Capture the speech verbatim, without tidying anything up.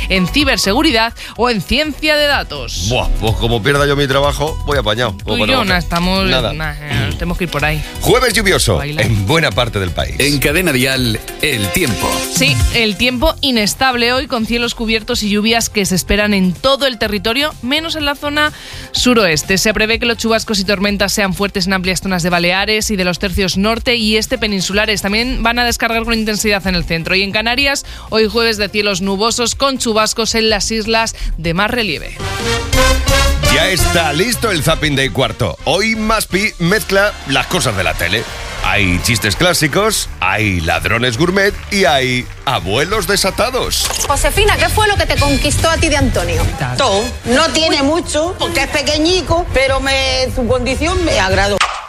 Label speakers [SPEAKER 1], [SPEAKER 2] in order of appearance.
[SPEAKER 1] en ciberseguridad o en ciencia de datos.
[SPEAKER 2] Buah, pues como pierda yo mi trabajo, voy apañado.
[SPEAKER 1] Tú y yo, nah, estamos...
[SPEAKER 2] Nada.
[SPEAKER 1] Nah, nah, tenemos que ir por ahí.
[SPEAKER 2] Jueves lluvioso
[SPEAKER 1] Bailar.
[SPEAKER 2] en buena parte del país.
[SPEAKER 3] En Cadena Dial, el tiempo.
[SPEAKER 1] Sí, el tiempo inestable hoy con cielos cubiertos y lluvias que se esperan en todo el territorio, menos en la zona suroeste. Se prevé que los chubascos y tormentas sean fuertes en amplias zonas de Baleares y de los tercios norte y este peninsulares. También van a descargar con intensidad en el centro. Y en Canarias, hoy jueves de cielos nubosos con chubascos en las islas de más relieve.
[SPEAKER 2] Ya está listo el Zapping de Cuarto. Hoy Maspi mezcla las cosas de la tele. Hay chistes clásicos, hay ladrones gourmet y hay abuelos desatados.
[SPEAKER 4] Josefina, ¿qué fue lo que te conquistó a ti de Antonio?
[SPEAKER 5] Todo. No tiene mucho, porque es pequeñico, pero me, su condición me agradó.